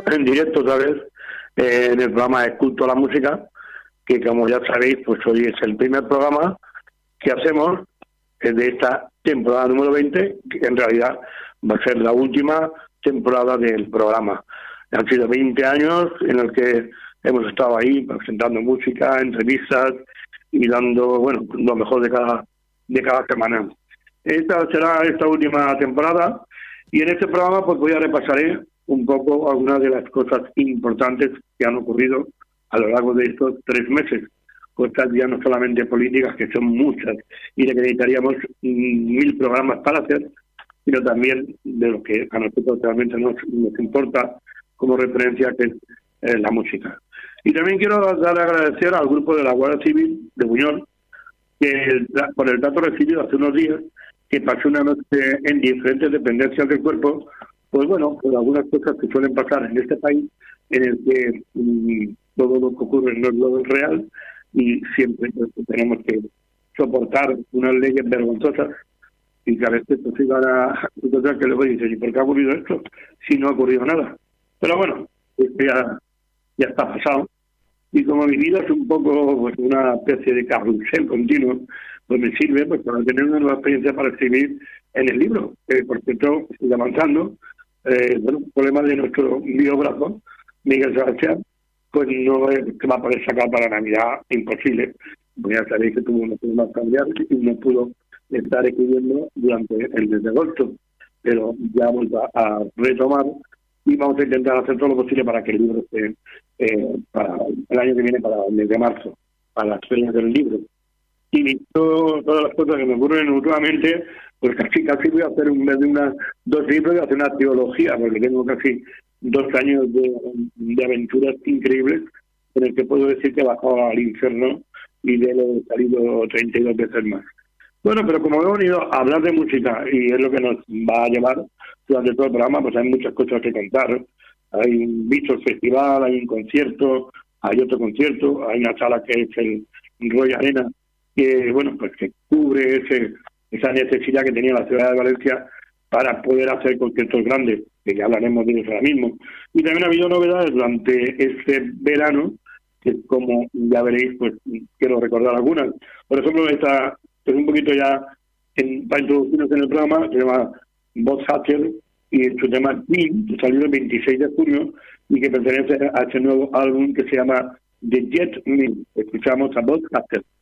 en directo otra vez en el programa Esculto a la Música, que como ya sabéis, pues hoy es el primer programa que hacemos de esta temporada número 20, que en realidad va a ser la última temporada del programa. Han sido 20 años en los que hemos estado ahí presentando música, entrevistas y dando, bueno, lo mejor de cada semana. Esta será esta última temporada y en este programa pues voy a repasaré un poco algunas de las cosas importantes que han ocurrido a lo largo de estos 3 meses. Cosas ya no solamente políticas, que son muchas, y de que necesitaríamos 1000 programas para hacer, sino también de lo que a nosotros realmente nos importa como referencia, que es la música. Y también quiero dar a agradecer al grupo de la Guardia Civil de Buñol, que por el dato recibido hace unos días, que pasó una noche en diferentes dependencias del cuerpo, pues bueno, por algunas cosas que suelen pasar en este país, en el que todo lo que ocurre no es lo real, y siempre tenemos que soportar unas leyes vergonzosas y que a veces pues iban a cosas que luego dicen, ¿y por qué ha ocurrido esto si no ha ocurrido nada? Pero bueno, esto ya está pasado, y como mi vida es un poco pues una especie de carrusel continuo, pues me sirve pues para tener una nueva experiencia para escribir en el libro, que por cierto estoy avanzando. Bueno, el problema de nuestro biógrafo, Miguel Sebastián, pues no es que va a poder sacar para Navidad, imposible. Pues ya sabéis que tuvo unos problemas familiares y no pudo estar escribiendo durante el mes de agosto, pero ya vuelvo a retomar y vamos a intentar hacer todo lo posible para que el libro esté para el año que viene, para el mes de marzo, para las ferias del libro. Y todas las cosas que me ocurren últimamente, pues casi voy a hacer en vez de 2 libros, voy a hacer una trilogía, porque tengo casi 2 años de aventuras increíbles, en el que puedo decir que he bajado al infierno y de lo he salido 32 veces más. Bueno, pero como hemos venido a hablar de música y es lo que nos va a llevar durante todo el programa, pues hay muchas cosas que contar. Hay un Beatles Festival, hay un concierto, hay otro concierto, hay una sala que es el Royal Arena, que bueno, pues que cubre esa necesidad que tenía la ciudad de Valencia para poder hacer conciertos grandes, que ya hablaremos de eso ahora mismo. Y también ha habido novedades durante este verano, que como ya veréis, pues quiero recordar algunas. Por ejemplo, esta es un poquito ya para introducirnos en el programa, se llama Buzz Hatter, y su tema Queen, que salió el 26 de junio y que pertenece a este nuevo álbum que se llama The Jet Mill. Escuchamos a Buzz Hatter.